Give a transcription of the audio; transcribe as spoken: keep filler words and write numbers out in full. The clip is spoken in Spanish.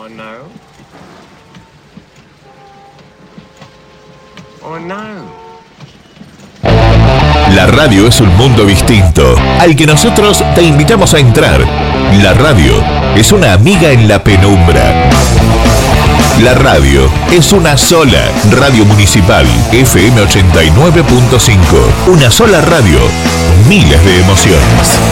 Oh no. Oh no. La radio es un mundo distinto, al que nosotros te invitamos a entrar. La radio es una amiga en la penumbra. La radio es una sola. Radio Municipal F M ochenta y nueve punto cinco. Una sola radio, miles de emociones.